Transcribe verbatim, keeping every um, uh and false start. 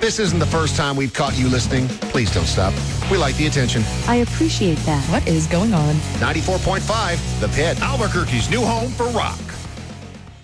This isn't the first time we've caught you listening. Please don't stop. We like the attention. I appreciate that. What is going on? ninety-four point five, The Pit. Albuquerque's new home for rock.